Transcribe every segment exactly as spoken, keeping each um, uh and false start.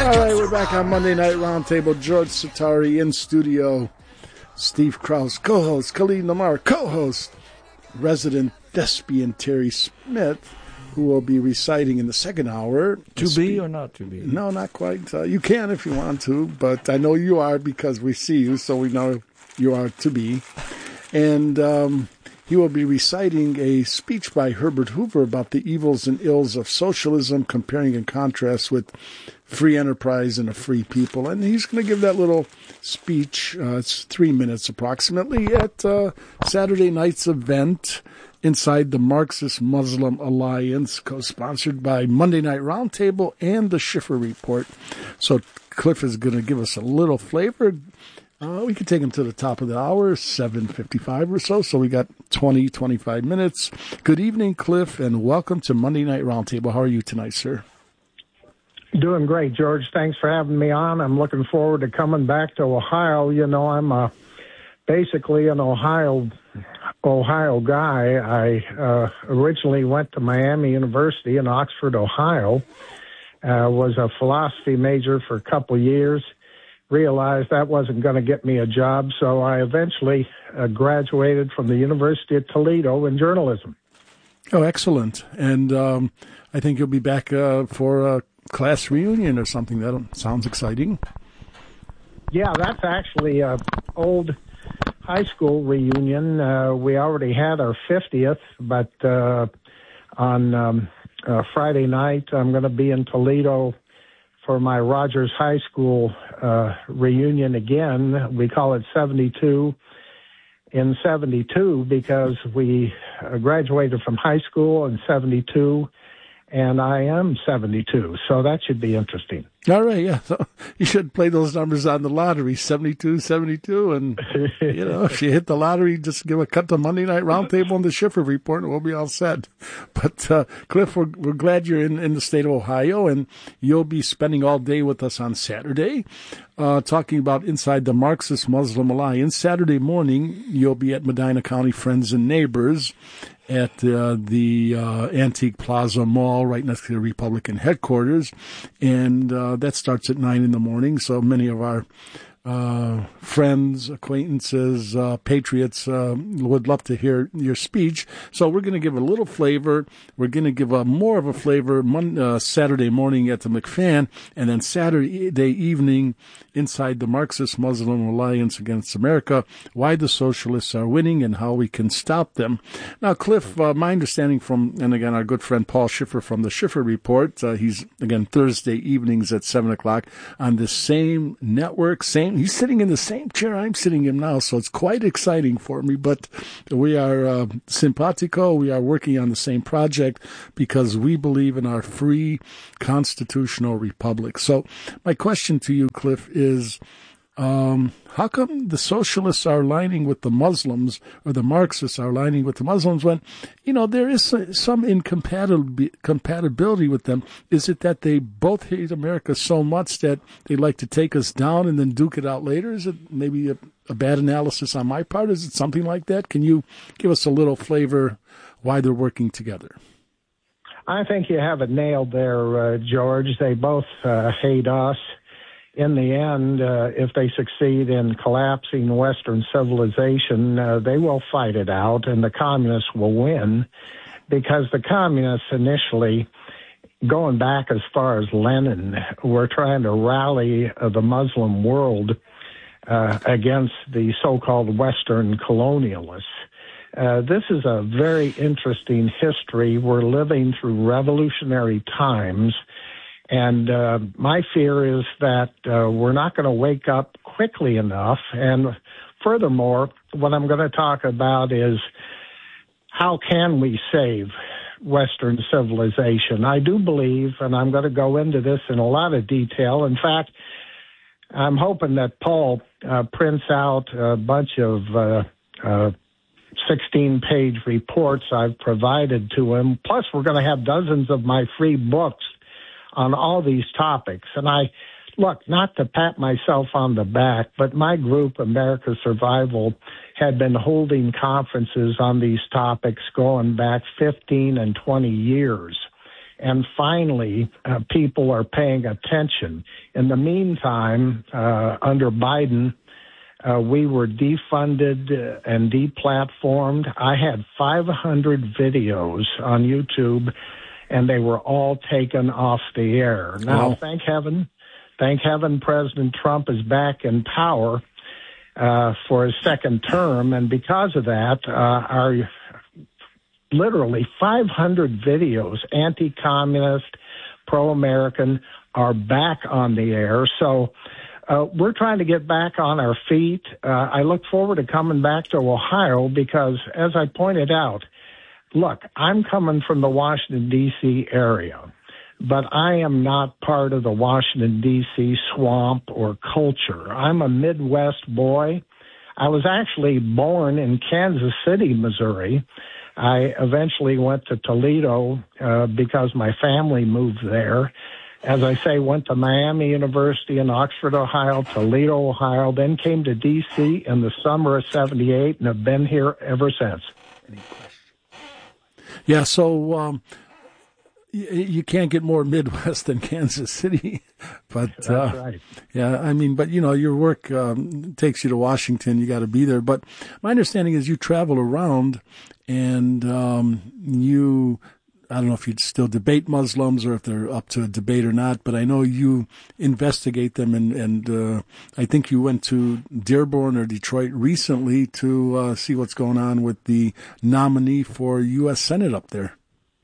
All right, we're back on Monday Night Roundtable. George Satari in studio. Steve Krause, co-host. Khalid Lamar, co-host. Resident thespian Terry Smith, who will be reciting in the second hour. To spe- be or not to be? No, not quite. Uh, you can if you want to, but I know you are because we see you, so we know you are to be. And um, he will be reciting a speech by Herbert Hoover about the evils and ills of socialism, comparing and contrast with free enterprise and a free people. And he's going to give that little speech, uh, it's three minutes approximately, at uh, Saturday night's event inside the Marxist Muslim Alliance, co-sponsored by Monday Night Roundtable and the Schiffer Report. So Cliff is going to give us a little flavor. Uh, we could take him to the top of the hour, seven fifty-five or so. So we got twenty, twenty-five minutes. Good evening, Cliff, and welcome to Monday Night Roundtable. How are you tonight, sir? Doing great, George. Thanks for having me on. I'm looking forward to coming back to Ohio. You know, I'm uh, basically an Ohio Ohio guy. I uh, originally went to Miami University in Oxford, Ohio. Uh, was a philosophy major for a couple of years. Realized that wasn't going to get me a job, so I eventually uh, graduated from the University of Toledo in journalism. Oh, excellent. And um, I think you'll be back uh, for a class reunion or something. That sounds exciting. Yeah, that's actually an old high school reunion. Uh, we already had our fiftieth, but uh, on um, uh, Friday night I'm going to be in Toledo for my Rogers High School uh, reunion again. We call it seventy-two in seventy-two because we uh, graduated from high school in seventy-two, and I am seventy-two, so that should be interesting. All right, yeah. So you should play those numbers on the lottery, seventy-two, seventy-two, and, you know, if you hit the lottery, just give a cut to Monday Night Roundtable and the Schiffer Report, and we'll be all set. But, uh, Cliff, we're, we're glad you're in, in the state of Ohio, and you'll be spending all day with us on Saturday, uh, talking about Inside the Marxist Muslim Alliance. Saturday morning, you'll be at Medina County Friends and Neighbors at uh, the uh, Antique Plaza Mall right next to the Republican headquarters, and uh, that starts at nine in the morning. So many of our uh, friends, acquaintances, uh, patriots uh, would love to hear your speech. So we're going to give a little flavor. We're going to give a more of a flavor Monday, uh, Saturday morning at the McFan, and then Saturday evening inside the Marxist Muslim Alliance Against America, why the socialists are winning and how we can stop them. Now, Cliff, uh, my understanding from, and again, our good friend Paul Schiffer from the Schiffer Report, uh, he's, again, Thursday evenings at seven o'clock on the same network, same, he's sitting in the same chair I'm sitting in now, so it's quite exciting for me, but we are uh, simpatico, we are working on the same project because we believe in our free constitutional republic. So my question to you, Cliff, is um, how come the socialists are aligning with the Muslims or the Marxists are aligning with the Muslims when, you know, there is some incompatibility with them? Is it that they both hate America so much that they like to take us down and then duke it out later? Is it maybe a, a bad analysis on my part? Is it something like that? Can you give us a little flavor why they're working together? I think you have it nailed there, uh, George. They both uh, hate us. In the end, uh, if they succeed in collapsing Western civilization, uh, they will fight it out, and the communists will win, because the communists initially, going back as far as Lenin, were trying to rally uh, the Muslim world uh, against the so-called Western colonialists. Uh, this is a very interesting history. We're living through revolutionary times, and uh, my fear is that uh, we're not going to wake up quickly enough. And furthermore, what I'm going to talk about is how can we save Western civilization? I do believe, and I'm going to go into this in a lot of detail. In fact, I'm hoping that Paul uh, prints out a bunch of uh, uh, sixteen-page reports I've provided to him. Plus, we're going to have dozens of my free books on all these topics. And I, look, not to pat myself on the back, but my group, America Survival, had been holding conferences on these topics going back fifteen and twenty years. And finally, uh, people are paying attention. In the meantime, uh, under Biden, uh, we were defunded uh, and deplatformed. I had five hundred videos on YouTube, and they were all taken off the air. Now, wow. thank heaven, thank heaven President Trump is back in power uh, for his second term, and because of that, uh, our literally five hundred videos, anti-communist, pro-American, are back on the air. So uh, we're trying to get back on our feet. Uh, I look forward to coming back to Ohio because, as I pointed out, look, I'm coming from the Washington, D C area, but I am not part of the Washington, D C swamp or culture. I'm a Midwest boy. I was actually born in Kansas City, Missouri. I eventually went to Toledo uh, because my family moved there. As I say, went to Miami University in Oxford, Ohio, Toledo, Ohio, then came to D C in the summer of seventy-eight and have been here ever since. Yeah, so um, you, you can't get more Midwest than Kansas City. But That's uh, right. Yeah, I mean, but, you know, your work um, takes you to Washington. You got to be there. But my understanding is you travel around and um, you, I don't know if you'd still debate Muslims or if they're up to a debate or not, but I know you investigate them. And, and uh, I think you went to Dearborn or Detroit recently to uh, see what's going on with the nominee for U S Senate up there.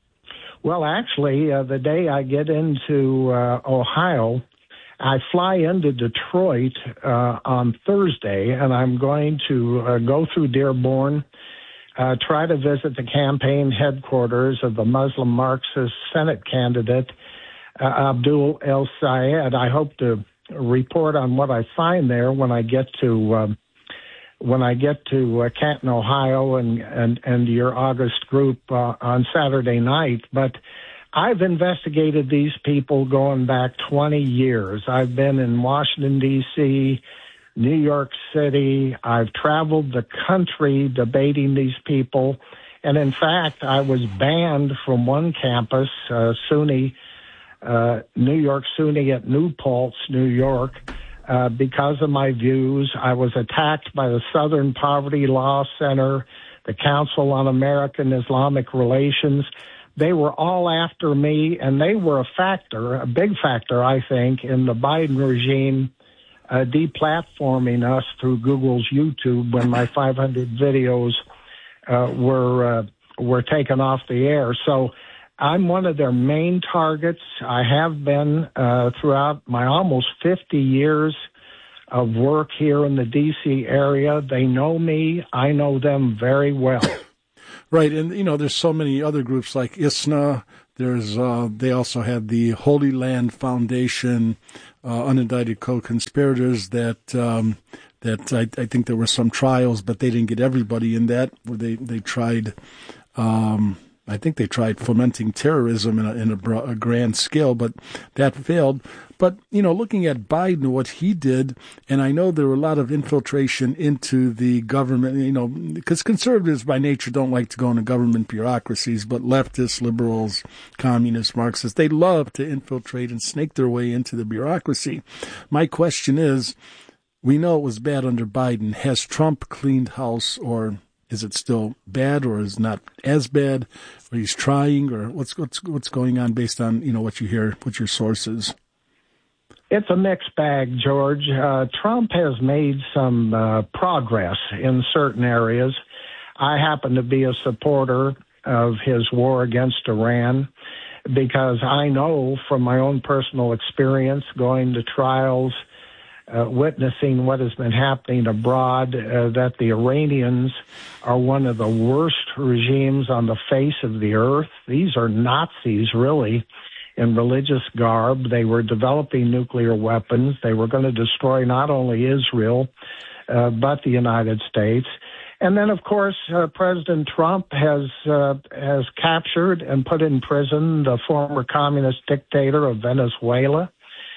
Well, actually, uh, the day I get into uh, Ohio, I fly into Detroit uh, on Thursday, and I'm going to uh, go through Dearborn, uh, try to visit the campaign headquarters of the Muslim Marxist Senate candidate, uh, Abdul El Sayed. I hope to report on what I find there when I get to uh, when I get to uh, Canton, Ohio, and, and, and your August group uh, on Saturday night. But I've investigated these people going back twenty years. I've been in Washington, D C, New York City. I've traveled the country debating these people. And in fact, I was banned from one campus, uh, SUNY, uh, New York SUNY at New Paltz, New York, uh, because of my views. I was attacked by the Southern Poverty Law Center, the Council on American Islamic Relations. They were all after me, and they were a factor, a big factor, I think, in the Biden regime uh, deplatforming us through Google's YouTube when my five hundred videos uh, were uh, were taken off the air. So I'm one of their main targets. I have been uh, throughout my almost fifty years of work here in the D C area. They know me. I know them very well. Right, and you know, there's so many other groups like I S N A. There's uh, they also had the Holy Land Foundation, uh, unindicted co-conspirators. That um, that I, I think there were some trials, but they didn't get everybody in that. Where they they tried, um, I think they tried fomenting terrorism in a, in a, a grand scale, but that failed. But, you know, looking at Biden, what he did, and I know there were a lot of infiltration into the government, you know, because conservatives by nature don't like to go into government bureaucracies, but leftists, liberals, communists, Marxists, they love to infiltrate and snake their way into the bureaucracy. My question is, we know it was bad under Biden. Has Trump cleaned house, or is it still bad, or is not as bad, or he's trying, or what's what's what's going on based on, you know, what you hear, what your sources? It's a mixed bag, George. Uh, Trump has made some uh, progress in certain areas. I happen to be a supporter of his war against Iran because I know from my own personal experience going to trials, uh, witnessing what has been happening abroad, uh, that the Iranians are one of the worst regimes on the face of the earth. These are Nazis, really. In religious garb. They were developing nuclear weapons. They were going to destroy not only Israel, uh, but the United States. And then, of course, uh, President Trump has uh, has captured and put in prison the former communist dictator of Venezuela.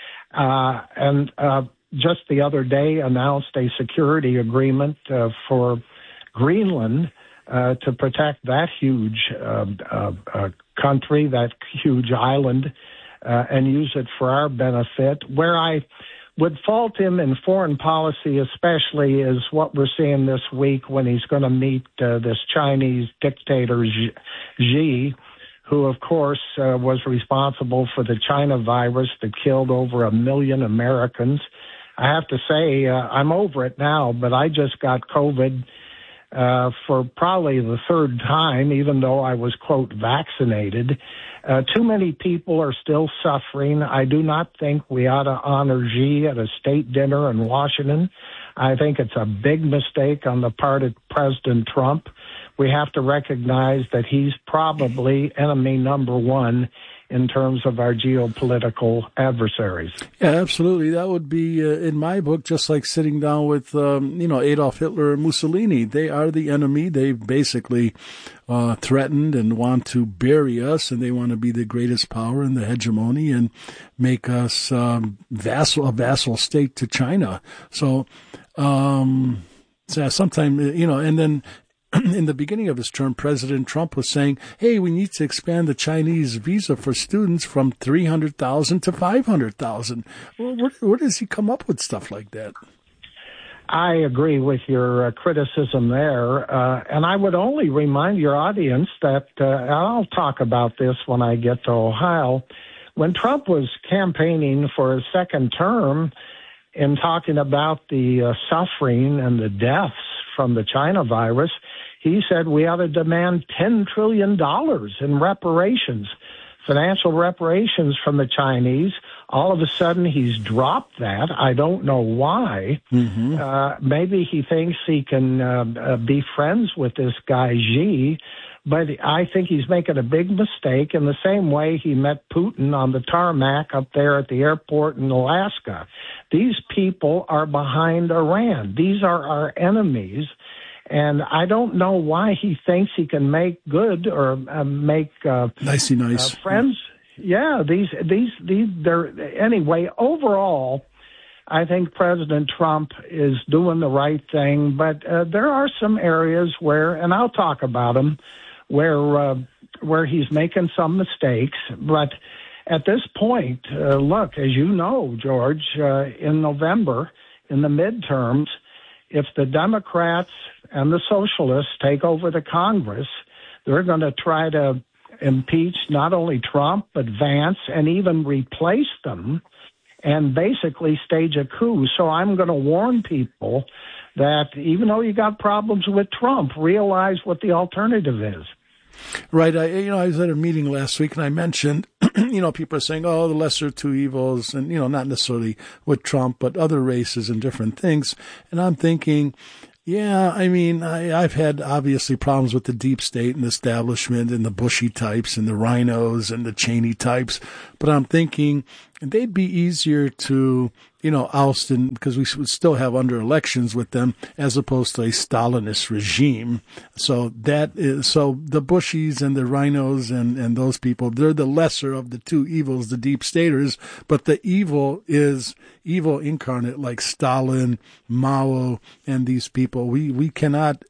Uh, and uh, just the other day announced a security agreement uh, for Greenland uh, to protect that huge uh, uh, uh, country, that huge island, uh, and use it for our benefit. Where I would fault him in foreign policy especially is what we're seeing this week when he's going to meet uh, this Chinese dictator Xi, who, of course, uh, was responsible for the China virus that killed over a million Americans. I have to say, uh, I'm over it now, but I just got COVID uh, for probably the third time, even though I was, quote, vaccinated. Uh, too many people are still suffering. I do not think we ought to honor Xi at a state dinner in Washington. I think it's a big mistake on the part of President Trump. We have to recognize that he's probably enemy number one in terms of our geopolitical adversaries. Yeah, absolutely. That would be, uh, in my book, just like sitting down with, um, you know, Adolf Hitler and Mussolini. They are the enemy. They've basically uh, threatened and want to bury us, and they want to be the greatest power and the hegemony and make us um, vassal, a vassal state to China. So, um, so sometime, you know, and then in the beginning of his term, President Trump was saying, hey, we need to expand the Chinese visa for students from three hundred thousand to five hundred thousand. Well, where, where does he come up with stuff like that? I agree with your uh, criticism there. Uh, and I would only remind your audience that, uh, I'll talk about this when I get to Ohio. When Trump was campaigning for his second term in talking about the uh, suffering and the deaths from the China virus, he said we ought to demand ten trillion dollars in reparations, financial reparations from the Chinese. All of a sudden, he's dropped that. I don't know why. Mm-hmm. Uh, maybe he thinks he can uh, uh, be friends with this guy Xi, but I think he's making a big mistake in the same way he met Putin on the tarmac up there at the airport in Alaska. These people are behind Iran. These are our enemies. And I don't know why he thinks he can make good or uh, make uh, nicey nice uh, friends. Yeah, these these these. They're anyway. Overall, I think President Trump is doing the right thing, but uh, there are some areas where, and I'll talk about them, where uh, where he's making some mistakes. But at this point, uh, look, as you know, George, uh, in November, in the midterms, if the Democrats and the socialists take over the Congress, they're going to try to impeach not only Trump, but Vance, and even replace them and basically stage a coup. So I'm going to warn people that even though you got problems with Trump, realize what the alternative is. Right. I, you know, I was at a meeting last week and I mentioned, you know, people are saying, oh, the lesser of two evils, and, you know, not necessarily with Trump, but other races and different things. And I'm thinking, yeah, I mean, I, I've had obviously problems with the deep state and the establishment and the Bushy types and the Rhinos and the Cheney types. But I'm thinking they'd be easier to, you know, oust in, because we would still have under elections with them as opposed to a Stalinist regime. So that is, so the Bushies and the Rhinos and, and those people, they're the lesser of the two evils, the deep staters, but the evil is evil incarnate like Stalin, Mao, and these people. We, we cannot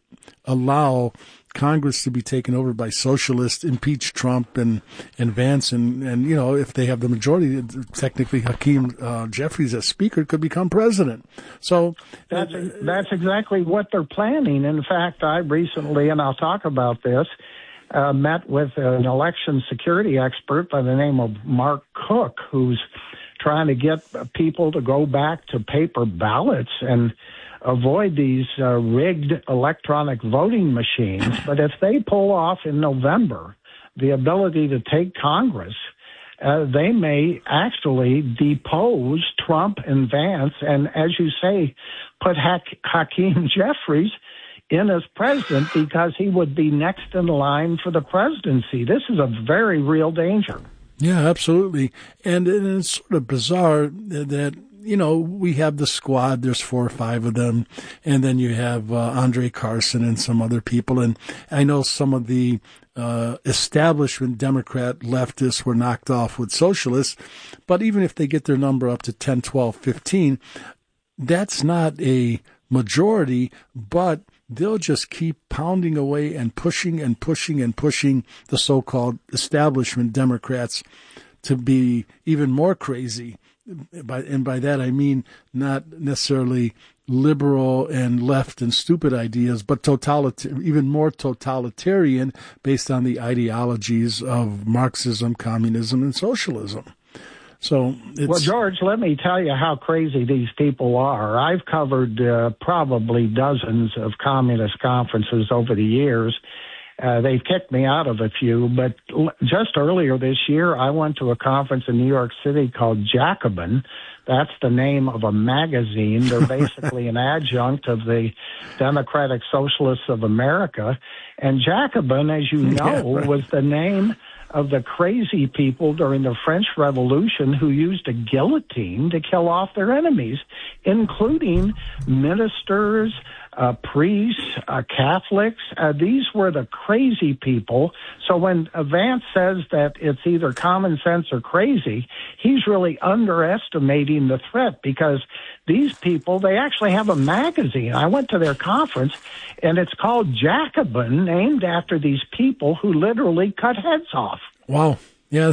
allow Congress to be taken over by socialists, impeach Trump and, and Vance, and, and, you know, if they have the majority, technically Hakeem uh, Jeffries as speaker could become president. So that's, that's exactly what they're planning. In fact, I recently, and I'll talk about this, uh, met with an election security expert by the name of Mark Cook, who's trying to get people to go back to paper ballots and avoid these uh, rigged electronic voting machines. But if they pull off in November the ability to take Congress, uh, they may actually depose Trump and Vance, and as you say, put ha- Hakeem Jeffries in as president, because he would be next in line for the presidency. This is a very real danger. Yeah, absolutely. And it's sort of bizarre that, you know, we have the squad, there's four or five of them, and then you have uh, Andre Carson and some other people. And I know some of the uh, establishment Democrat leftists were knocked off with socialists, but even if they get their number up to ten, twelve, fifteen, that's not a majority, but they'll just keep pounding away and pushing and pushing and pushing the so-called establishment Democrats to be even more crazy. By, and by that I mean not necessarily liberal and left and stupid ideas, but totalitarian, even more totalitarian based on the ideologies of Marxism, communism, and socialism. So, it's, well, George, let me tell you how crazy these people are. I've covered uh, probably dozens of communist conferences over the years. Uh, they've kicked me out of a few, but l- just earlier this year, I went to a conference in New York City called Jacobin. That's the name of a magazine. They're basically an adjunct of the Democratic Socialists of America. And Jacobin, as you know, yeah, right. was the name of the crazy people during the French Revolution who used a guillotine to kill off their enemies, including ministers, uh, priests, uh, Catholics. Uh, these were the crazy people. So when Vance says that it's either common sense or crazy, he's really underestimating the threat, because these people, they actually have a magazine. I went to their conference, and it's called Jacobin, named after these people who literally cut heads off. Wow. Yeah.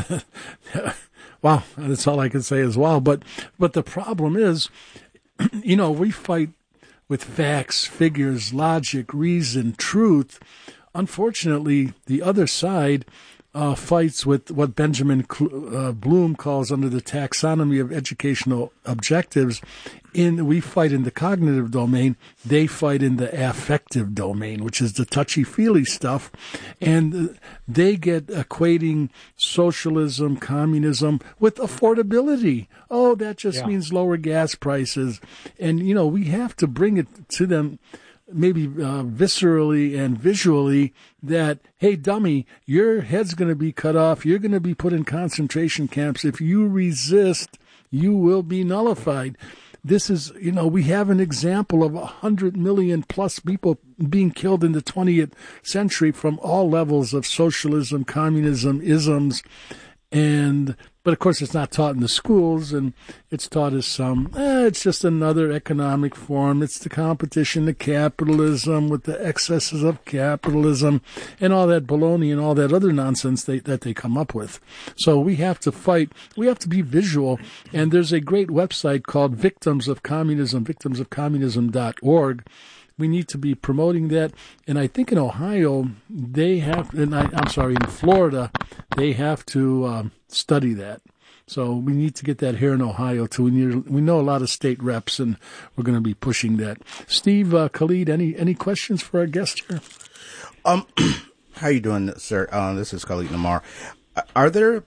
Wow. That's all I can say as well. But, but the problem is, you know, we fight with facts, figures, logic, reason, truth. Unfortunately, the other side uh, fights with what Benjamin uh, Bloom calls under the taxonomy of educational objectives. In we fight in the cognitive domain, they fight in the affective domain, which is the touchy-feely stuff, and they get equating socialism, communism with affordability. Oh, that just yeah. means lower gas prices, and you know we have to bring it to them, maybe uh, viscerally and visually, that, hey, dummy, your head's going to be cut off. You're going to be put in concentration camps. If you resist, you will be nullified. This is, you know, we have an example of one hundred million plus people being killed in the twentieth century from all levels of socialism, communism, isms. And, but of course it's not taught in the schools, and it's taught as some, eh, it's just another economic form. It's the competition to capitalism with the excesses of capitalism and all that baloney and all that other nonsense they, that they come up with. So we have to fight. We have to be visual. And there's a great website called Victims of Communism, victims of communism dot org. We need to be promoting that. And I think in Ohio, they have, and I, I'm sorry, in Florida, they have to um, study that. So we need to get that here in Ohio, too. We, need, we know a lot of state reps, and we're going to be pushing that. Steve, uh, Khalid, any, any questions for our guest here? Um, how you doing, sir? Uh, this is Khalid Namar. Are there,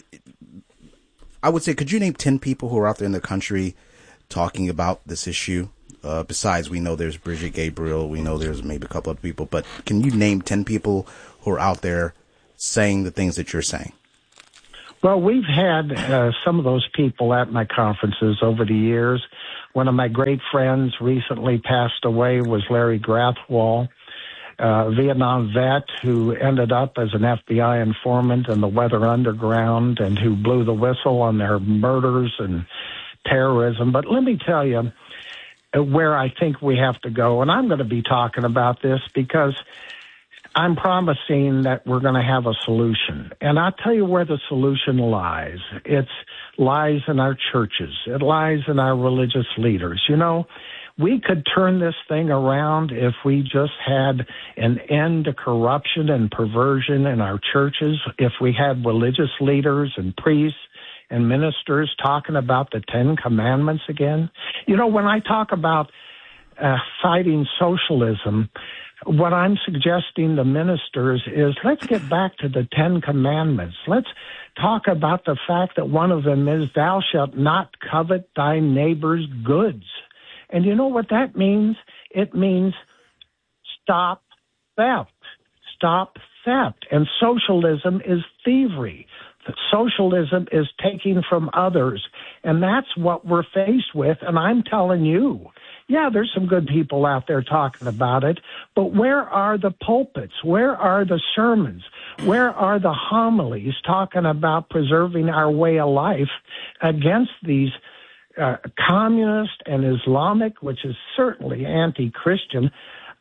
I would say, could you name ten people who are out there in the country talking about this issue? Uh, besides, we know there's Bridget Gabriel, we know there's maybe a couple of people, but can you name ten people who are out there saying the things that you're saying? Well, we've had uh, some of those people at my conferences over the years. One of my great friends recently passed away was Larry Grathwohl, a Vietnam vet who ended up as an F B I informant in the Weather Underground and who blew the whistle on their murders and terrorism. But let me tell you where I think we have to go, and I'm going to be talking about this because I'm promising that we're going to have a solution. And I'll tell you where the solution lies. It lies in our churches. It lies in our religious leaders. You know, we could turn this thing around if we just had an end to corruption and perversion in our churches, if we had religious leaders and priests and ministers talking about the Ten Commandments again. You know, when I talk about uh, fighting socialism, what I'm suggesting to ministers is let's get back to the Ten Commandments. Let's talk about the fact that one of them is thou shalt not covet thy neighbor's goods. And you know what that means? It means stop theft. Stop theft. And socialism is thievery. Socialism is taking from others, and that's what we're faced with. And I'm telling you, yeah, there's some good people out there talking about it, but where are the pulpits? Where are the sermons? Where are the homilies talking about preserving our way of life against these uh, communist and Islamic, which is certainly anti-Christian, uh,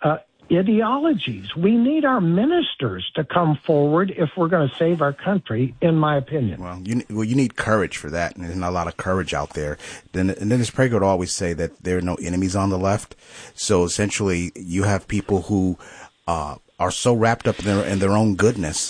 ideologies. We need our ministers to come forward if we're going to save our country, in my opinion. Well, you well you need courage for that, and there's not a lot of courage out there. Then, and then, as Prager would always say, that there are no enemies on the left. So essentially, you have people who uh, are so wrapped up in their in their own goodness,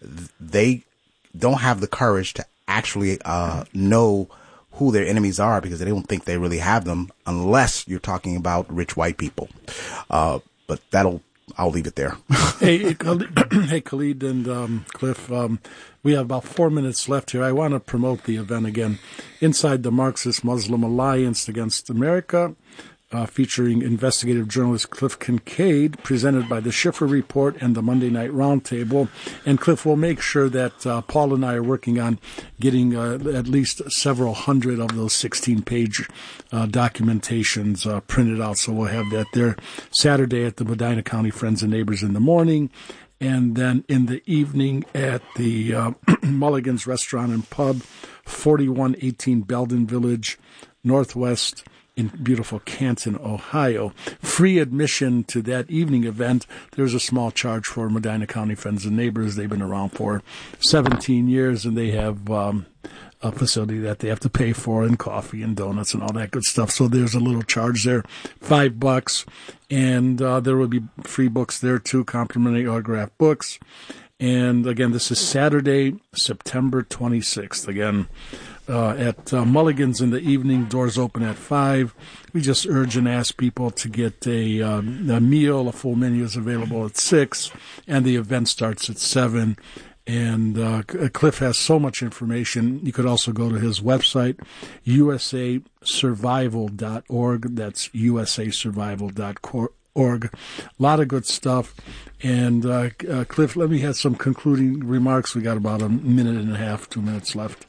they don't have the courage to actually uh, know who their enemies are, because they don't think they really have them, unless you're talking about rich white people. Uh, But that'll, I'll leave it there. hey, hey, Khalid and um, Cliff, um, we have about four minutes left here. I want to promote the event again. Inside the Marxist Muslim Alliance Against America, uh, featuring investigative journalist Cliff Kincaid, presented by the Schiffer Report and the Monday Night Roundtable. And Cliff will make sure that uh, Paul and I are working on getting uh, at least several hundred of those sixteen-page uh, documentations uh, printed out. So we'll have that there Saturday at the Medina County Friends and Neighbors in the morning, and then in the evening at the uh, Mulligan's Restaurant and Pub, forty-one eighteen Belden Village, Northwest, in beautiful Canton, Ohio. Free admission to that evening event. There's a small charge for Medina County Friends and Neighbors. They've been around for seventeen years, and they have um, a facility that they have to pay for, and coffee and donuts and all that good stuff. So there's a little charge there, five bucks. And uh, there will be free books there too, complimentary autographed books. And again, this is Saturday, September twenty-sixth. Again, Uh, at uh, Mulligan's in the evening, doors open at five. We just urge and ask people to get a, um, a meal. A full menu is available at six, and the event starts at seven. And uh, Cliff has so much information. You could also go to his website, U S A survival dot org. That's U S A survival dot org. A lot of good stuff. And uh, uh, Cliff, let me have some concluding remarks. We got about a minute and a half, two minutes left.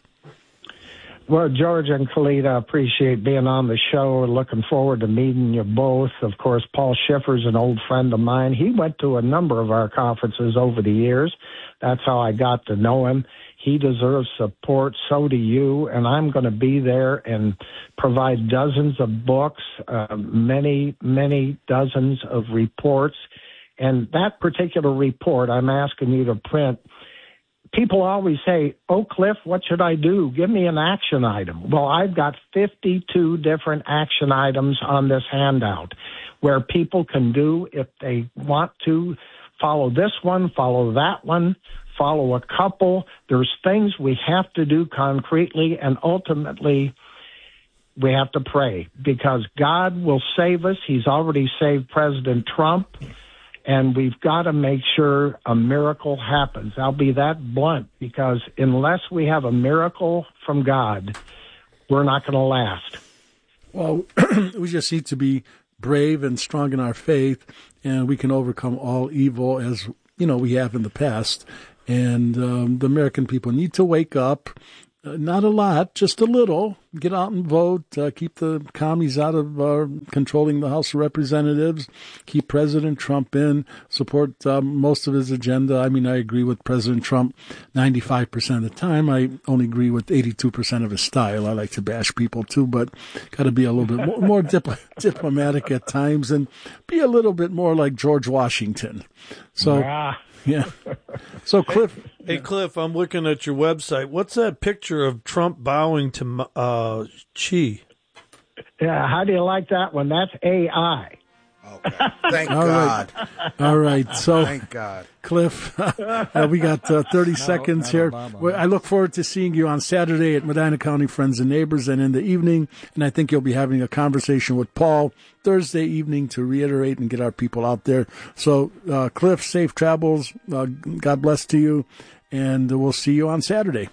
Well, George and Khalid, I appreciate being on the show. Looking forward to meeting you both. Of course, Paul Schiffer's an old friend of mine. He went to a number of our conferences over the years. That's how I got to know him. He deserves support. So do you. And I'm going to be there and provide dozens of books, uh, many, many dozens of reports. And that particular report I'm asking you to print, people always say, oh, Cliff, what should I do? Give me an action item. Well, I've got fifty-two different action items on this handout where people can do, if they want to, follow this one, follow that one, follow a couple. There's things we have to do concretely, and ultimately we have to pray, because God will save us. He's already saved President Trump. And we've got to make sure a miracle happens. I'll be that blunt, because unless we have a miracle from God, we're not going to last. Well, we just need to be brave and strong in our faith, and we can overcome all evil, as you know we have in the past. And um, the American people need to wake up. Uh, not a lot, just a little. Get out and vote. Uh, keep the commies out of uh, controlling the House of Representatives. Keep President Trump in. Support um, most of his agenda. I mean, I agree with President Trump ninety-five percent of the time. I only agree with eighty-two percent of his style. I like to bash people too, but got to be a little bit more, more dipl- diplomatic at times, and be a little bit more like George Washington. So. Yeah. Yeah. So, Cliff. Hey, Cliff, I'm looking at your website. What's that picture of Trump bowing to uh, Xi? Yeah, how do you like that one? That's A I. Okay. Thank All God. Right. All right. So, Thank God. Cliff, uh, we got uh, thirty seconds here. Well, I look forward to seeing you on Saturday at Medina County Friends and Neighbors, and in the evening. And I think you'll be having a conversation with Paul Thursday evening to reiterate and get our people out there. So, uh, Cliff, safe travels. Uh, God bless to you. And we'll see you on Saturday.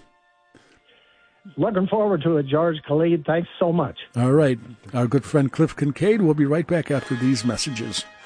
Looking forward to it, George. Khalid, thanks so much. All right. Our good friend Cliff Kincaid will be right back after these messages.